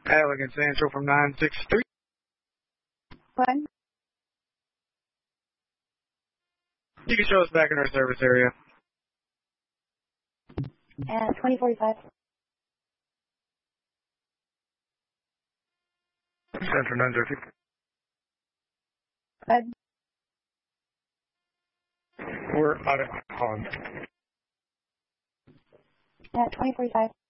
Allegan Central from 963. What? You can show us back in our service area. 2045. Central 930. What? We're out of pond. 2045.